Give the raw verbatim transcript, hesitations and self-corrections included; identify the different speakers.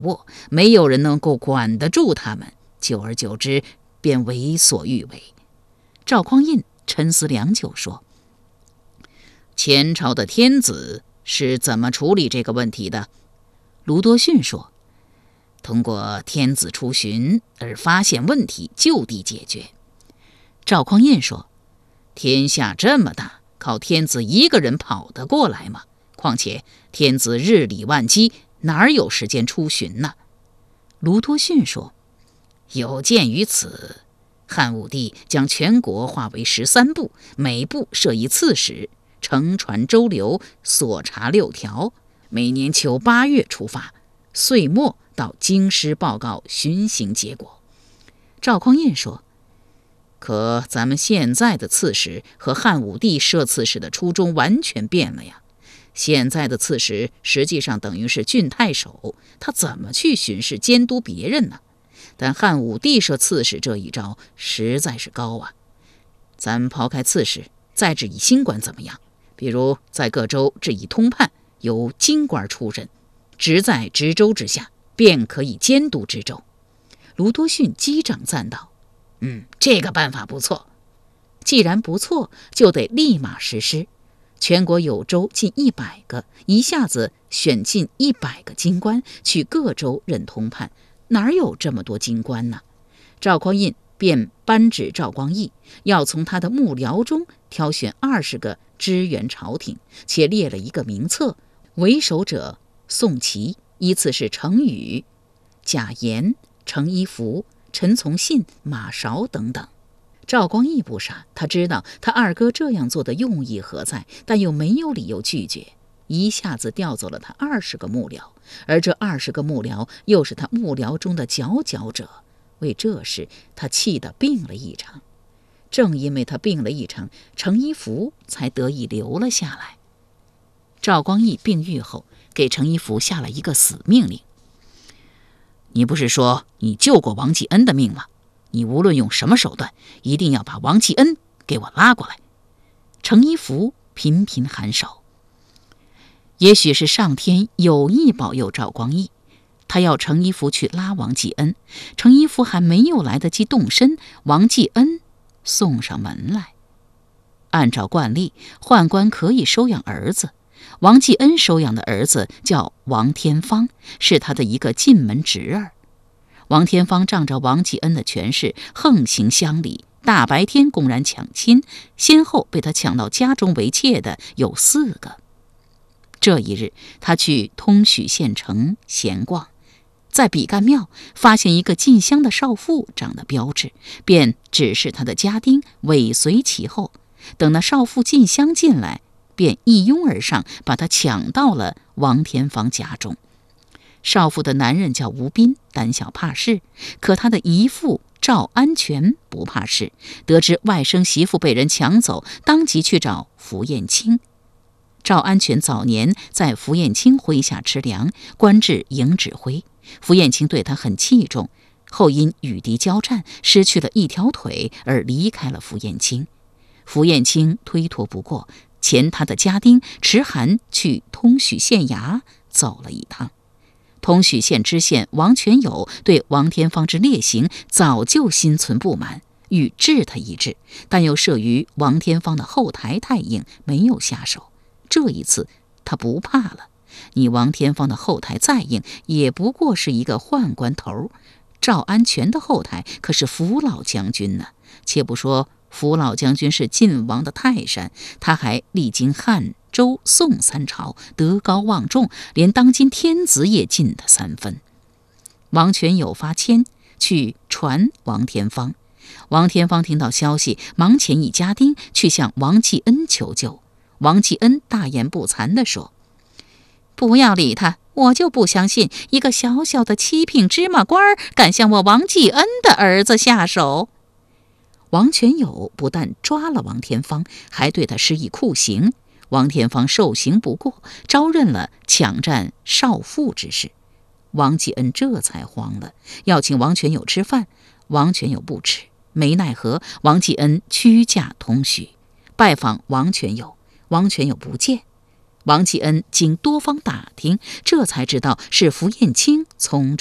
Speaker 1: 握，没有人能够管得住他们，久而久之便为所欲为。赵匡胤沉思良久说：前朝的天子是怎么处理这个问题的？卢多逊说：通过天子出巡而发现问题，就地解决。赵匡胤说：天下这么大，靠天子一个人跑得过来吗？况且天子日理万机，哪有时间出巡呢？卢多逊说：有鉴于此，汉武帝将全国划为十三部，每部设一刺史，乘船周流，所查六条，每年秋八月出发，岁末到京师报告巡行结果。赵匡胤说：可咱们现在的刺史和汉武帝设刺史的初衷完全变了呀。现在的刺史实际上等于是郡太守，他怎么去巡视监督别人呢？但汉武帝设刺史这一招实在是高啊。咱抛开刺史，再治以新官怎么样？比如在各州治以通判，由京官出任，职在知州之下，便可以监督知州。卢多逊击掌赞道：嗯，这个办法不错。既然不错，就得立马实施。全国有州近一百个，一下子选进一百个京官去各州任通判，哪有这么多京官呢？赵匡胤便颁旨赵光义，要从他的幕僚中挑选二十个支援朝廷，且列了一个名册，为首者宋祁，依次是程宇、贾言、程一福、陈从信、马韶等等。赵光义不傻，他知道他二哥这样做的用意何在，但又没有理由拒绝，一下子调走了他二十个幕僚，而这二十个幕僚又是他幕僚中的佼佼者。为这事，他气得病了一场。正因为他病了一场，程一福才得以留了下来。赵光义病愈后，给程一福下了一个死命令：你不是说你救过王继恩的命吗？你无论用什么手段，一定要把王继恩给我拉过来。程一福频频颔首。也许是上天有意保佑赵光义，他要程一福去拉王继恩，程一福还没有来得及动身，王继恩送上门来。按照惯例，宦官可以收养儿子，王继恩收养的儿子叫王天芳，是他的一个进门侄儿。王天芳仗着王继恩的权势，横行乡里，大白天公然抢亲，先后被他抢到家中为妾的有四个。这一日，他去通许县城闲逛，在比干庙发现一个进香的少妇长得标致，便指示他的家丁尾随其后。等那少妇进香进来，便一拥而上，把她抢到了王天芳家中。少妇的男人叫吴斌，胆小怕事，可他的姨父赵安全不怕事，得知外甥媳妇被人抢走，当即去找符彦卿。赵安全早年在符彦卿麾下吃粮，官至营指挥，符彦卿对他很器重，后因与敌交战失去了一条腿而离开了符彦卿。符彦卿推脱不过，遣他的家丁迟涵去通许县衙走了一趟。通许县知县王全友对王天芳之劣行早就心存不满，欲治他一治，但又慑于王天芳的后台太硬，没有下手。这一次他不怕了，你王天芳的后台再硬，也不过是一个宦官头，赵安全的后台可是符老将军呢。且不说符老将军是晋王的泰山，他还历经汉周宋三朝，德高望重，连当今天子也近他三分。王全友发签去传王天芳，王天芳听到消息，忙遣一家丁去向王继恩求救。王继恩大言不惭地说：不要理他，我就不相信一个小小的七品芝麻官敢向我王继恩的儿子下手。王全友不但抓了王天芳，还对他施以酷刑。王天芳受刑不过，招认了抢占少妇之事。王继恩这才慌了，要请王全友吃饭，王全友不吃，没奈何，王继恩屈驾通许，拜访王全友，王全友不见。 王启恩经多方打听，这才知道是符彦卿从